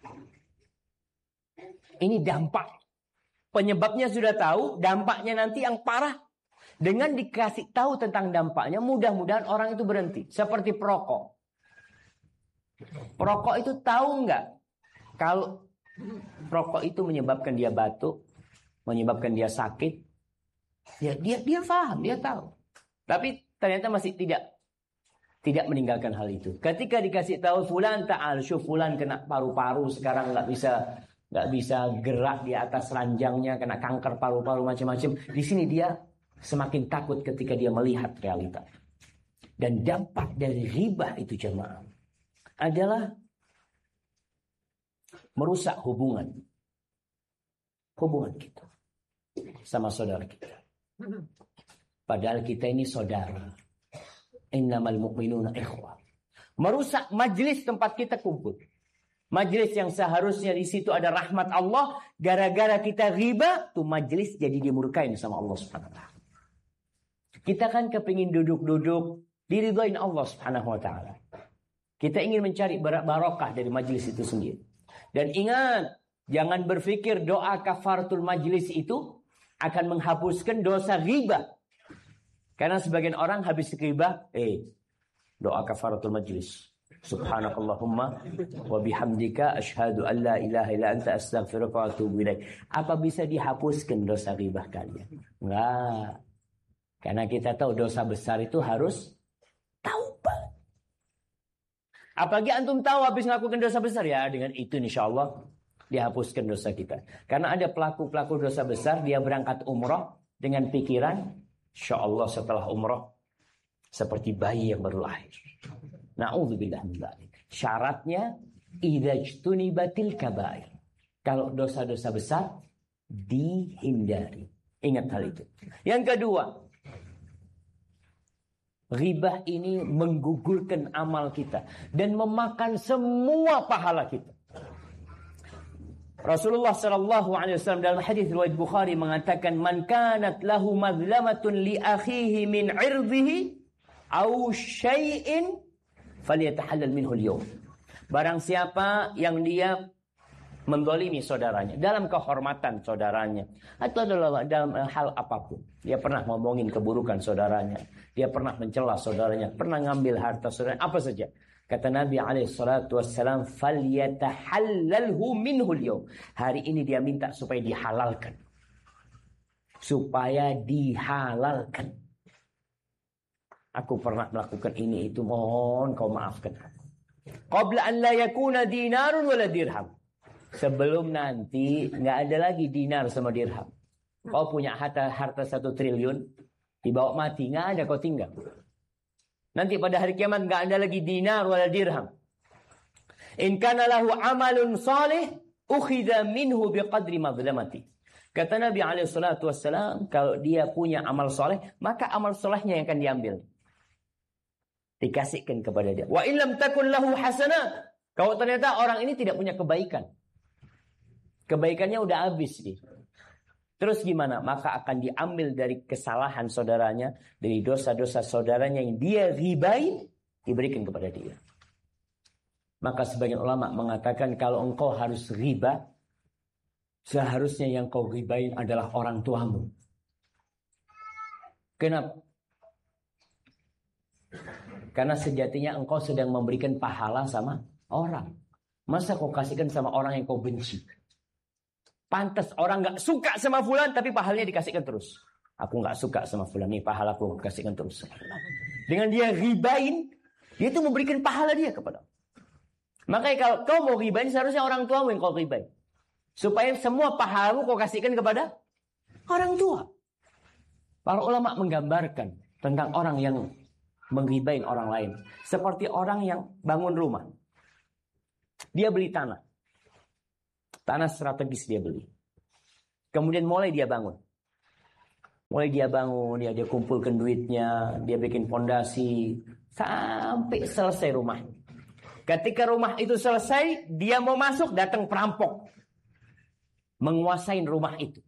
Ini dampak. Penyebabnya sudah tahu, dampaknya nanti yang parah. Dengan dikasih tahu tentang dampaknya, mudah-mudahan orang itu berhenti. Seperti perokok. Perokok itu tahu nggak? Kalau rokok itu menyebabkan dia batuk, menyebabkan dia sakit, ya dia dia paham, dia tahu. Tapi ternyata masih tidak tidak meninggalkan hal itu. Ketika dikasih tahu fulan ta'al, syuf fulan kena paru-paru, sekarang nggak bisa nggak bisa gerak di atas ranjangnya, kena kanker paru-paru macam-macam. Di sini dia semakin takut ketika dia melihat realita. Dan dampak dari ghibah itu jemaah adalah merusak hubungan hubungan kita sama saudara kita. Padahal kita ini saudara. Innamal mu'minuna ikhwah. Merusak majelis tempat kita kumpul. Majelis yang seharusnya di situ ada rahmat Allah, gara-gara kita ghibah, tuh majelis jadi dimurkain sama Allah Subhanahu wa taala. Kita kan kepingin duduk-duduk diridhoin Allah Subhanahu wa taala. Kita ingin mencari barokah dari majelis itu sendiri. Dan ingat, jangan berpikir doa kafaratul majlis itu akan menghapuskan dosa ghibah. Karena sebagian orang habis ghibah, eh, doa kafaratul majlis. Subhanakallahumma wa bihamdika asyhadu an la ilaha illa anta astaghfiruka wa atubu ilaik. Apa bisa dihapuskan dosa ghibah kalian? Enggak. Karena kita tahu dosa besar itu harus taubat. Apalagi antum tahu habis melakukan dosa besar, ya dengan itu insyaallah dihapuskan dosa kita. Karena ada pelaku-pelaku dosa besar, dia berangkat umroh dengan pikiran insyaallah setelah umroh seperti bayi yang baru lahir. Na'udzubillah min dzalik. Syaratnya idzajtunibatil kabair. Kalau dosa-dosa besar dihindari. Ingat hal itu. Yang kedua, ghibah ini menggugurkan amal kita dan memakan semua pahala kita. Rasulullah sallallahu alaihi wasallam dalam hadis riwayat Bukhari mengatakan, "Man kanat lahu madlamatun li akhihi min 'irdihi au syai'in falyatahallal minhu al-yawm. Barang siapa yang dia mendolimi saudaranya dalam kehormatan saudaranya atau dalam, dalam hal apapun, dia pernah ngomongin keburukan saudaranya, dia pernah mencela saudaranya, pernah ngambil harta saudaranya, apa saja, kata Nabi alaihi salatu wassalam, falyatahallalhu minhu al-yawm. Hari ini dia minta supaya dihalalkan, supaya dihalalkan. Aku pernah melakukan ini itu, mohon kau maafkan aku. Qabla an la yakuna dinarun wala dirham. Sebelum nanti nggak ada lagi dinar sama dirham. Kau punya harta harta satu triliun, dibawa mati nggak ada, kau tinggal. Nanti pada hari kiamat nggak ada lagi dinar wala dirham. In kana lahu amalun salih ukhidha minhu biqadri madlamati. Kata Nabi alaihi salatu wassalam, kalau dia punya amal soleh, maka amal solehnya yang akan diambil, dikasihkan kepada dia. Wa illam takun lahu hasanah. Kalau ternyata orang ini tidak punya kebaikan, kebaikannya udah habis dia, terus gimana? Maka akan diambil dari kesalahan saudaranya, dari dosa-dosa saudaranya yang dia ribain, diberikan kepada dia. Maka sebagian ulama mengatakan kalau engkau harus riba, seharusnya yang kau ribain adalah orang tuamu. Kenapa? Karena sejatinya engkau sedang memberikan pahala sama orang. Masa kau kasihkan sama orang yang kau benci? Pantas orang gak suka sama fulan, tapi pahalanya dikasihkan terus. Aku gak suka sama fulan, nih pahala aku kasihkan terus. Dengan dia ribain, dia itu memberikan pahala dia kepada. Makanya kalau kau mau ribain, seharusnya orang tuamu yang kau ribain, supaya semua pahalamu kau kasihkan kepada orang tua. Para ulama menggambarkan tentang orang yang mengribain orang lain seperti orang yang bangun rumah. Dia beli tanah. Tanah strategis dia beli. Kemudian mulai dia bangun. Mulai dia bangun, dia, dia kumpulkan duitnya, dia bikin fondasi sampai selesai rumah. Ketika rumah itu selesai, dia mau masuk, datang perampok, menguasai rumah itu.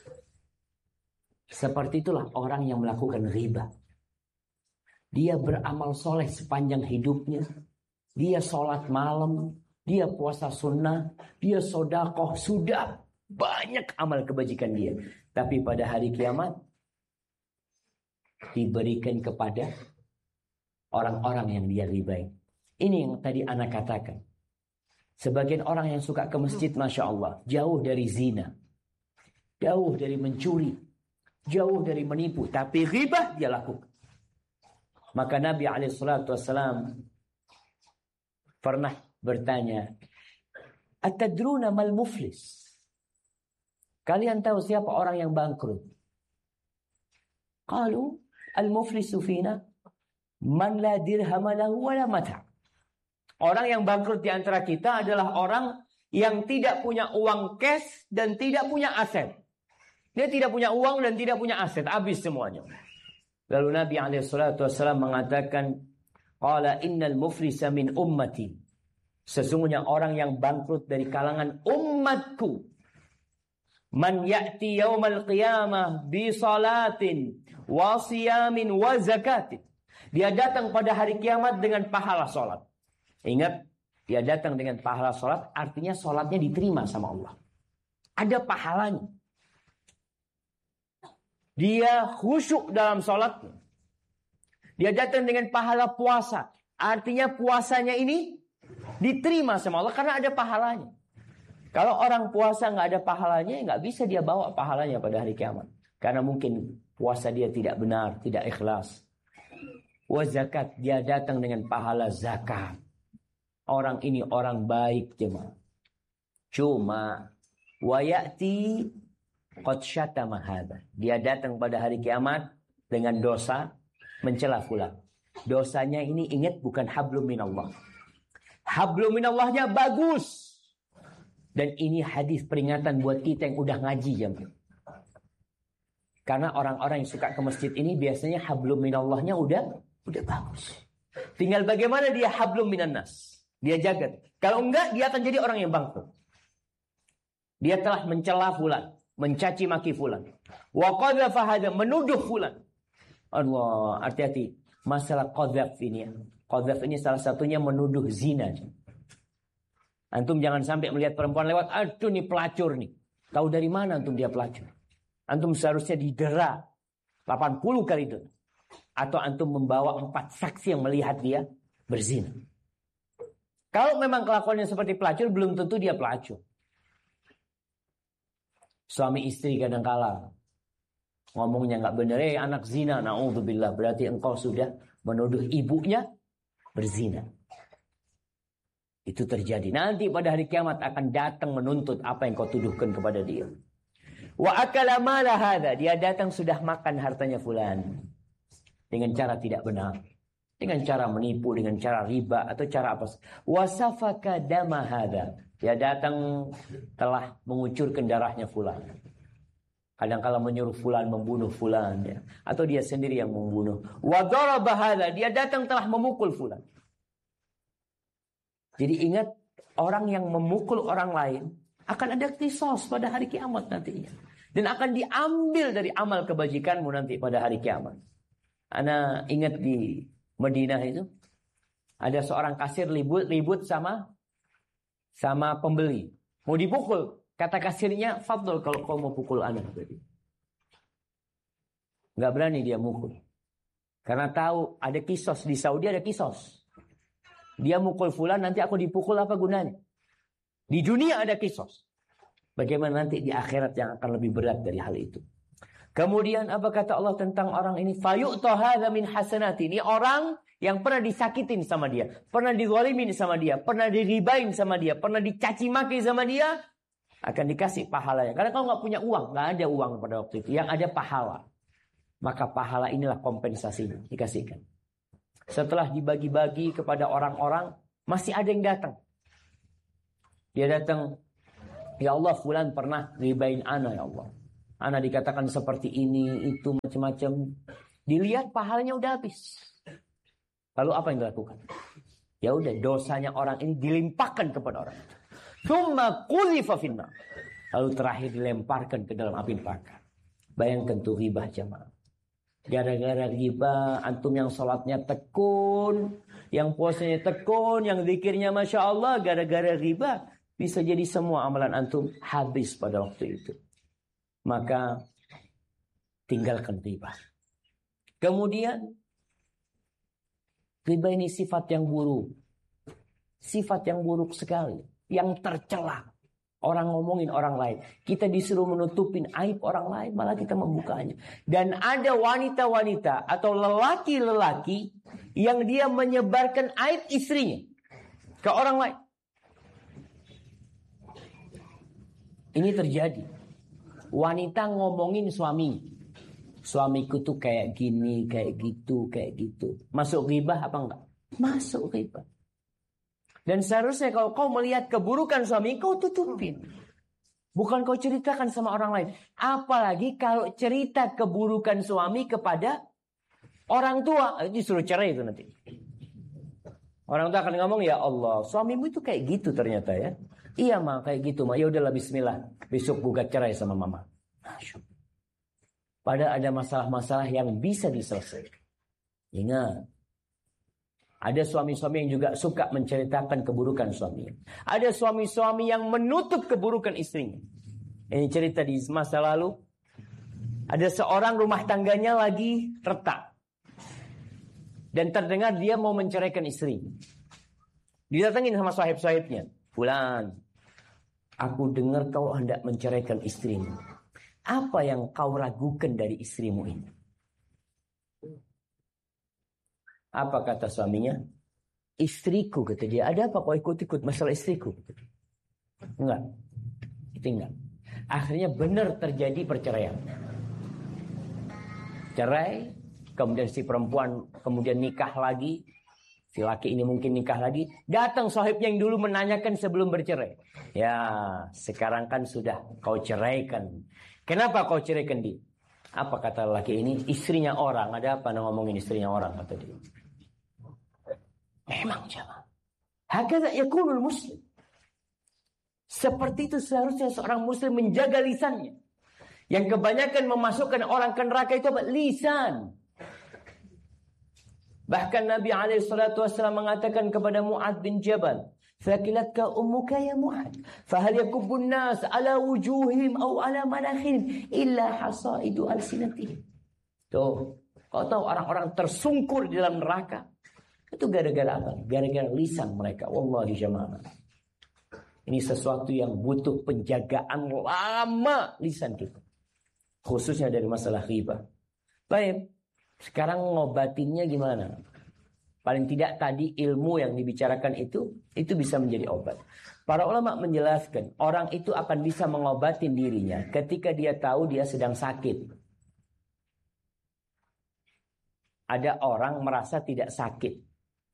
Seperti itulah orang yang melakukan riba. Dia beramal soleh sepanjang hidupnya. Dia sholat malam, dia puasa sunnah, dia sodakoh, sudah banyak amal kebajikan dia. Tapi pada hari kiamat diberikan kepada orang-orang yang dia ribai. Ini yang tadi anak katakan. Sebagian orang yang suka ke masjid, Masya Allah, jauh dari zina, jauh dari mencuri, jauh dari menipu, tapi riba dia lakukan. Maka Nabi alaihi salatu wassalam pernah bertanya, atadruna mal muflis? Kalian tahu siapa orang yang bangkrut? Qalu al-muflisu fina man la dirham lahu wa la mata'. Orang yang bangkrut di antara kita adalah orang yang tidak punya uang cash dan tidak punya aset. Dia tidak punya uang dan tidak punya aset, habis semuanya. Lalu Nabi alaihi salatu wassalam mengatakan, qala innal muflisa min ummati. Sesungguhnya orang yang bangkrut dari kalangan umatku, man ya'ti yaumal qiyamah bi salatin wa siyamin wa zakatin. Dia datang pada hari kiamat dengan pahala salat. Ingat, dia datang dengan pahala salat, artinya salatnya diterima sama Allah. Ada pahalanya. Dia khusyuk dalam salatnya. Dia datang dengan pahala puasa, artinya puasanya ini diterima sama Allah karena ada pahalanya. Kalau orang puasa nggak ada pahalanya, nggak bisa dia bawa pahalanya pada hari kiamat, karena mungkin puasa dia tidak benar, tidak ikhlas. Wa zakat, dia datang dengan pahala zakat. Orang ini orang baik jemaah. Cuma wa ya'ti qad syatama hadza. Dia datang pada hari kiamat dengan dosa mencela fulan. Dosanya ini ingat bukan hablum minallah. Hablum minallahnya bagus. Dan ini hadis peringatan buat kita yang udah ngaji jemaah. Karena orang-orang yang suka ke masjid ini biasanya hablum minallahnya udah udah bagus. Tinggal bagaimana dia hablum minannas. Dia jaga. Kalau enggak, dia akan jadi orang yang bangkrut. Dia telah mencela fulan, mencaci maki fulan, wa qadhafa hadza, menuduh fulan. Allah, hati-hati. masalah qadzaf ini. Qadzaf ini salah satunya menuduh zina. Antum jangan sampai melihat perempuan lewat, aduh nih pelacur nih. Tahu dari mana antum dia pelacur? Antum seharusnya didera delapan puluh kali itu. Atau antum membawa empat saksi yang melihat dia berzina. Kalau memang kelakuannya seperti pelacur, belum tentu dia pelacur. Suami istri kadang-kala ngomongnya nggak benar, eh anak zina, na'udzubillah, berarti engkau sudah menuduh ibunya berzina. Itu terjadi. Nanti pada hari kiamat akan datang menuntut apa yang kau tuduhkan kepada dia. Wa akala mala hadza, dia datang sudah makan hartanya fulan dengan cara tidak benar, dengan cara menipu, dengan cara riba atau cara apa. Wa safaka dama hadza, dia datang telah mengucurkan darahnya fulan. Kadang-kala menyuruh fulan membunuh fulan, ya. Atau dia sendiri yang membunuh. Wa daraba hadza, dia datang telah memukul fulan. Jadi ingat, orang yang memukul orang lain akan ada kisos pada hari kiamat nantinya. Dan akan diambil dari amal kebajikanmu nanti pada hari kiamat. Ana ingat di Madinah itu, ada seorang kasir ribut-ribut sama sama pembeli. Mau dipukul. Kata kasirnya, fadl kalau kau mau pukul ana. Nggak berani dia mukul. Karena tahu ada kisos. Di Saudi ada kisos. Dia mukul fulan, nanti aku dipukul, apa gunanya? Di dunia ada kisos. Bagaimana nanti di akhirat yang akan lebih berat dari hal itu. Kemudian apa kata Allah tentang orang ini? Fayu'ta hadza min hasanati. Ini orang yang pernah disakitin sama dia, pernah dizalimin sama dia, pernah diribain sama dia, pernah dicaci maki sama dia, akan dikasih pahalanya. Karena kalau nggak punya uang, nggak ada uang pada waktu itu, yang ada pahala. Maka pahala inilah kompensasinya, dikasihkan. Setelah dibagi-bagi kepada orang-orang, masih ada yang datang. Dia datang, ya Allah, fulan pernah ribain ana, ya Allah. Ana dikatakan seperti ini, itu, macam-macam. Dilihat pahalanya udah habis. Lalu apa yang dilakukan? Ya udah, dosanya orang ini dilimpahkan kepada orang. Tsumma qulifa finnar. Lalu terakhir dilemparkan ke dalam api neraka. Bayangkan tuh ghibah jamaah. Gara-gara riba, antum yang sholatnya tekun, yang puasanya tekun, yang zikirnya Masya Allah, gara-gara riba, bisa jadi semua amalan antum habis pada waktu itu. Maka tinggalkan riba. Kemudian, riba ini sifat yang buruk. Sifat yang buruk sekali. Yang tercela. Orang ngomongin orang lain. Kita disuruh menutupin aib orang lain, malah kita membukanya. Dan ada wanita-wanita atau lelaki-lelaki yang dia menyebarkan aib istrinya ke orang lain. Ini terjadi. Wanita ngomongin suami. Suamiku tuh kayak gini, kayak gitu, kayak gitu. Masuk ghibah apa enggak? Masuk ghibah. Dan seharusnya kalau kau melihat keburukan suami, kau tutupin. Bukan kau ceritakan sama orang lain. Apalagi kalau cerita keburukan suami kepada orang tua. Disuruh cerai itu nanti. Orang tua akan ngomong, ya Allah, suamimu itu kayak gitu ternyata ya. Iya ma, kayak gitu ma. Ya udahlah bismillah. Besok gugat cerai sama mama. Padahal ada masalah-masalah yang bisa diselesaikan. Ingat. Ada suami-suami yang juga suka menceritakan keburukan suaminya. Ada suami-suami yang menutup keburukan istrinya. Ini cerita di masa lalu. Ada seorang rumah tangganya lagi retak. Dan terdengar dia mau menceraikan istri. Didatengin sama sahib-sahibnya. Fulan, aku dengar kau hendak menceraikan istrimu. Apa yang kau ragukan dari istrimu ini? Apa kata suaminya? Istriku, kata dia. Ada apa kau ikut-ikut masalah istriku? Enggak. Itu enggak. Akhirnya benar terjadi perceraian. Cerai. Kemudian si perempuan kemudian nikah lagi. Si laki ini mungkin nikah lagi. Datang sahibnya yang dulu menanyakan sebelum bercerai. Ya, sekarang kan sudah kau ceraikan. Kenapa kau ceraikan dia? Apa kata laki ini? Istrinya orang. Ada apa ngomongin istrinya orang, kata dia. Memang jamaah. Hakadha yakunul muslim. Seperti itu seharusnya seorang muslim menjaga lisannya. Yang kebanyakan memasukkan orang ke neraka itu apa? Lisan. Bahkan Nabi alaihi salatu wasallam mengatakan kepada Mu'adz bin Jabal, "Fakilatka ummuka ya Mu'adz, fahal yakubbun nas ala wujuhim aw ala manakhirihim illa hasaidu alsinatihim." Tuh, kau tahu orang-orang tersungkur di dalam neraka itu gara-gara apa? Gara-gara lisan mereka. Wallahi jamaah. Ini sesuatu yang butuh penjagaan lama lisan kita. Khususnya dari masalah ghibah. Baik, sekarang ngobatinnya gimana? Paling tidak tadi ilmu yang dibicarakan itu, itu bisa menjadi obat. Para ulama menjelaskan, orang itu akan bisa mengobatin dirinya ketika dia tahu dia sedang sakit. Ada orang merasa tidak sakit.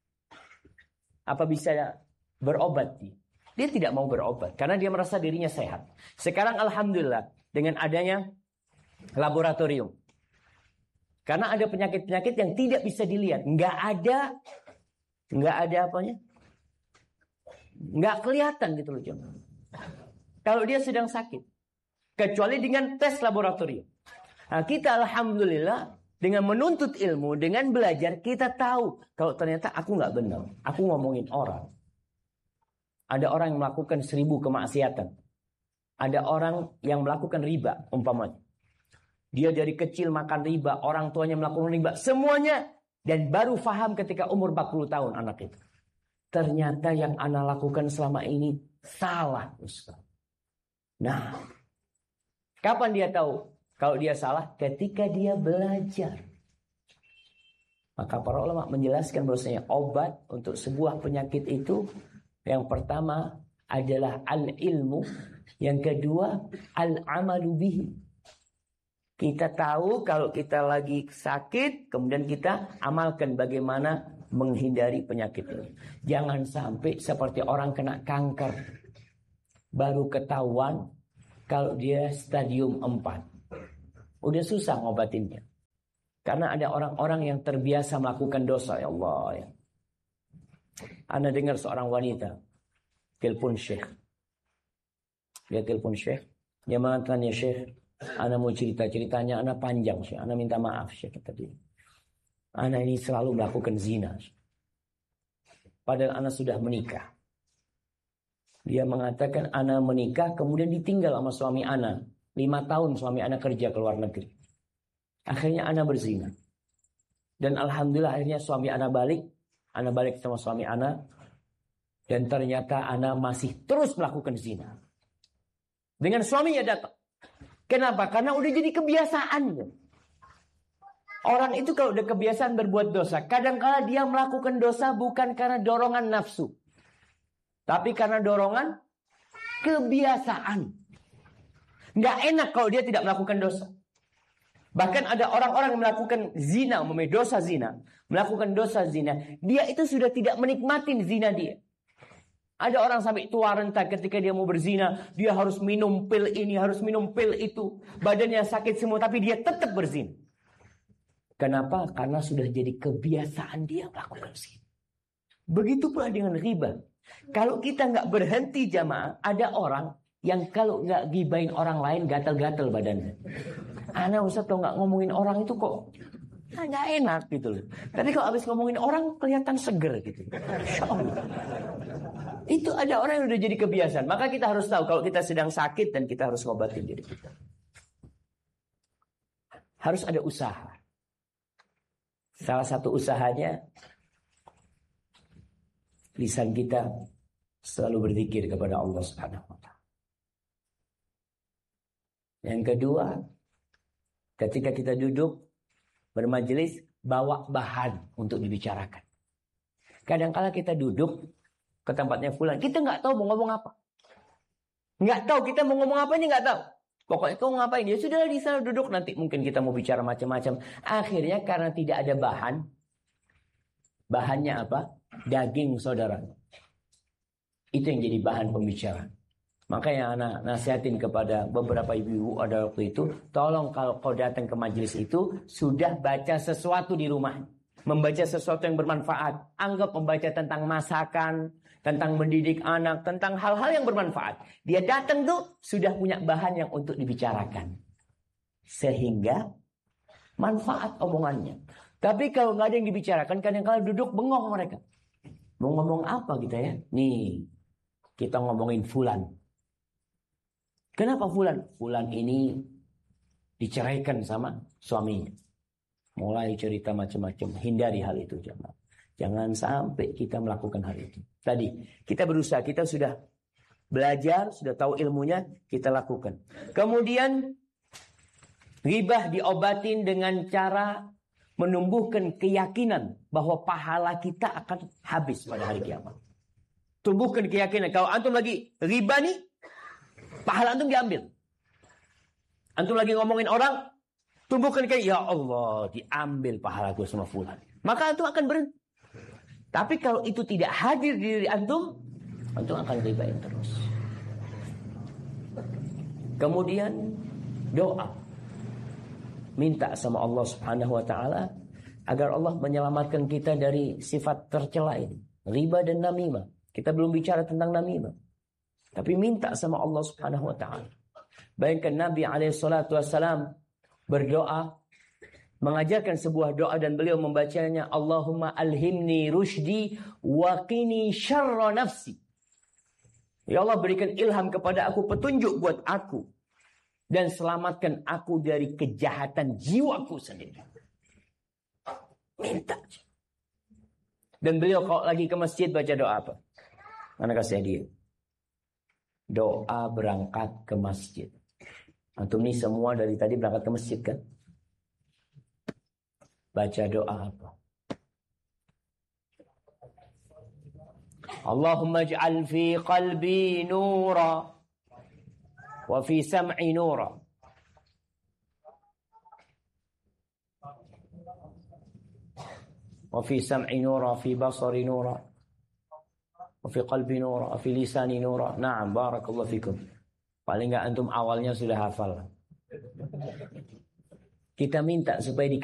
Apa bisa berobat dia? Dia tidak mau berobat karena dia merasa dirinya sehat. Sekarang alhamdulillah dengan adanya laboratorium. Karena ada penyakit-penyakit yang tidak bisa dilihat, nggak ada, nggak ada apanya, nggak kelihatan gitu loh jemaah. Kalau dia sedang sakit, kecuali dengan tes laboratorium. Nah, kita alhamdulillah dengan menuntut ilmu, dengan belajar, kita tahu kalau ternyata aku nggak benar. Aku ngomongin orang. Ada orang yang melakukan seribu kemaksiatan. Ada orang yang melakukan riba, umpamanya. Dia dari kecil makan riba, orang tuanya melakukan riba, semuanya. Dan baru faham ketika umur empat puluh tahun anak itu. Ternyata yang anak lakukan selama ini salah, Ustaz. Nah, kapan dia tahu? Kalau dia salah, ketika dia belajar. Maka para ulama menjelaskan bahwasanya obat untuk sebuah penyakit itu, yang pertama adalah al-ilmu, yang kedua al-amalu bihi. Kita tahu kalau kita lagi sakit, kemudian kita amalkan bagaimana menghindari penyakit ini. Jangan sampai seperti orang kena kanker, baru ketahuan kalau dia stadium empat. Udah susah ngobatinnya. Karena ada orang-orang yang terbiasa melakukan dosa. Ya Allah ya. Anda dengar seorang wanita telepon Syekh. Dia telepon Syekh. Dia mengatakan, ya Syekh, Anda mau cerita-ceritanya, Anda panjang Syekh. Anda minta maaf Syekh, kata dia. Anda ini selalu melakukan zina. Padahal Anda sudah menikah. Dia mengatakan Anda menikah kemudian ditinggal sama suami Anda. Lima tahun suami anak kerja ke luar negeri. Akhirnya anak berzina. Dan alhamdulillah akhirnya suami anak balik. Anak balik sama suami anak. Dan ternyata anak masih terus melakukan zina. Dengan suaminya datang. Kenapa? Karena udah jadi kebiasaan. Orang itu kalau udah kebiasaan berbuat dosa. Kadang-kala dia melakukan dosa bukan karena dorongan nafsu. Tapi karena dorongan kebiasaan. Nggak enak kalau dia tidak melakukan dosa. Bahkan ada orang-orang yang melakukan zina, memiliki dosa zina, melakukan dosa zina, dia itu sudah tidak menikmatin zina dia. Ada orang sampai tua renta ketika dia mau berzina, dia harus minum pil ini, harus minum pil itu, badannya sakit semua, tapi dia tetap berzina. Kenapa? Karena sudah jadi kebiasaan dia melakukan zina. Begitu pula dengan riba. Kalau kita nggak berhenti jamaah, ada orang yang kalau nggak gibain orang lain gatal-gatal badannya. Ana Ustaz kalau nggak ngomongin orang itu kok nggak enak gitu loh. Tapi kalau habis ngomongin orang kelihatan seger gitu. Masya Allah. Itu ada orang yang udah jadi kebiasaan. Maka kita harus tahu kalau kita sedang sakit dan kita harus ngobatin diri kita. Harus ada usaha. Salah satu usahanya lisan kita selalu berzikir kepada Allah Subhanahu wa taala. Yang kedua, ketika kita duduk bermajelis, bawa bahan untuk dibicarakan. Kadang-kala kita duduk ke tempatnya fulan, kita nggak tahu mau ngomong apa. Nggak tahu kita mau ngomong apa ini nggak tahu. Pokoknya kau ngapain? Ya sudah di sana duduk, nanti mungkin kita mau bicara macam-macam. Akhirnya karena tidak ada bahan, bahannya apa? Daging saudara. Itu yang jadi bahan pembicaraan. Makanya anak nasihatin kepada beberapa ibu-ibu ada waktu itu, tolong kalau kau datang ke majelis itu, sudah baca sesuatu di rumah. Membaca sesuatu yang bermanfaat. Anggap membaca tentang masakan, tentang mendidik anak, tentang hal-hal yang bermanfaat. Dia datang tuh, sudah punya bahan yang untuk dibicarakan. Sehingga manfaat omongannya. Tapi kalau nggak ada yang dibicarakan, kadang-kadang duduk bengong mereka. Mau ngomong apa kita ya? Nih, kita ngomongin fulan. Kenapa fulan? Fulan ini diceraikan sama suaminya. Mulai cerita macam-macam. Hindari hal itu, jemaah. Jangan sampai kita melakukan hal itu. Tadi kita berusaha, kita sudah belajar, sudah tahu ilmunya, kita lakukan. Kemudian ghibah diobatin dengan cara menumbuhkan keyakinan bahwa pahala kita akan habis pada hari kiamat. Tumbuhkan keyakinan. Kalau antum lagi riba nih, pahala antum diambil. Antum lagi ngomongin orang, tumbuhkan keyakinan. Ya Allah, diambil pahalaku sama fulan. Maka antum akan berhenti. Tapi kalau itu tidak hadir di diri antum, antum akan ribain terus. Kemudian doa. Minta sama Allah Subhanahu wa taala agar Allah menyelamatkan kita dari sifat tercela ini, riba dan namimah. Kita belum bicara tentang namimah. Tapi minta sama Allah Subhanahu wa taala. Bayangkan Nabi alaihi salatu wasalam berdoa, mengajarkan sebuah doa dan beliau membacanya, Allahumma alhimni rusydi wa qini syarra nafsi. Ya Allah, berikan ilham kepada aku, petunjuk buat aku, dan selamatkan aku dari kejahatan jiwaku sendiri. Minta. Dan beliau kalau lagi ke masjid baca doa apa? Mana kasih dia? Doa berangkat ke masjid. Antum nih semua dari tadi berangkat ke masjid kan? Baca doa apa? Allahumma ij'al fi qalbi nura wa fi sam'i nura wa fi sam'i nura fi basari nura wa fi qalbi nura wa fi lisani nura. Na'am, barakallahu fikum. Paling enggak antum awalnya sudah hafal. Kita minta supaya di